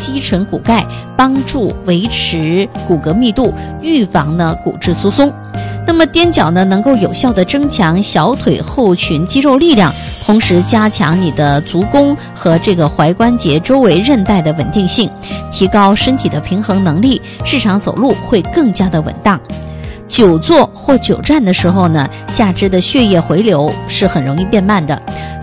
肌醇骨钙，帮助维持骨骼密度，预防呢骨质疏松。那么踮脚呢，能够有效的增强小腿后群肌肉力量，同时加强你的足弓和这个踝关节周围韧带的稳定性，提高身体的平衡能力，日常走路会更加的稳当。久坐或久站的时候呢，下肢的血液回流是很容易变慢的。